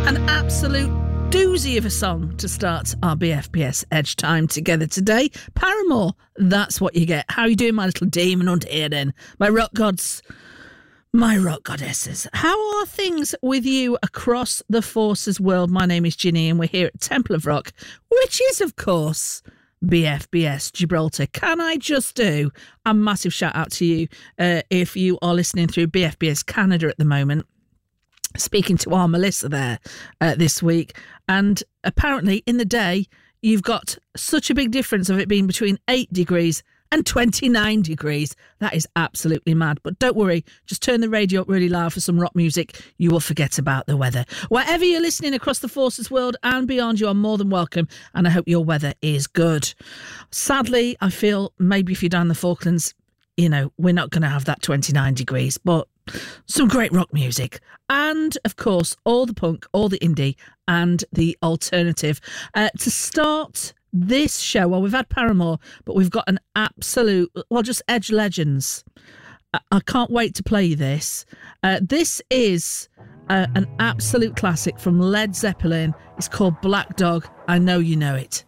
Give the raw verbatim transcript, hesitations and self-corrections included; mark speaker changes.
Speaker 1: An absolute doozy of a song to start our B F B S Edge time together today. Paramore, that's what you get. How are you doing, my little demon under here then? My rock gods, my rock goddesses. How are things with you across the Forces world? My name is Ginny and we're here at Temple of Rock, which is, of course, B F B S Gibraltar. Can I just do a massive shout out to you uh, if you are listening through B F B S Canada at the moment? Speaking to our Melissa there uh, this week, and apparently in the day you've got such a big difference of it being between eight degrees and twenty-nine degrees. That is absolutely mad. But don't worry, just turn the radio up really loud for some rock music. You will forget about the weather. Wherever you're listening across the Forces world and beyond, you are more than welcome, and I hope your weather is good. Sadly, I feel maybe if you're down the Falklands, you know, we're not going to have that twenty-nine degrees, but some great rock music. And, of course, all the punk, all the indie and the alternative. Uh, to start this show, well, we've had Paramore, but we've got an absolute, well, just Edge legends. I, I can't wait to play you this. Uh, this is uh, an absolute classic from Led Zeppelin. It's called Black Dog. I know you know it.